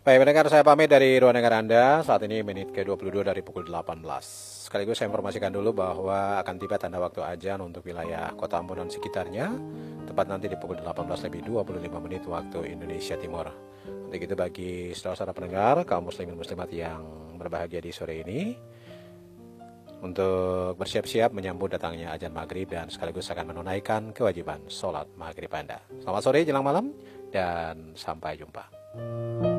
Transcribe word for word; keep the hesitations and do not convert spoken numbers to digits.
Baik, mendengar saya pamit dari ruang dengar Anda. Saat ini menit ke dua puluh dua dari pukul delapan belas. Sekaligus saya informasikan dulu bahwa akan tiba tanda waktu azan untuk wilayah Kota Ambon dan sekitarnya, tepat nanti di pukul delapan belas lebih dua puluh lima menit waktu Indonesia Timur. Untuk itu bagi saudara-saudara pendengar, kaum muslimin muslimat yang berbahagia di sore ini, untuk bersiap-siap menyambut datangnya azan maghrib dan sekaligus akan menunaikan kewajiban sholat maghrib Anda. Selamat sore jelang malam dan sampai jumpa.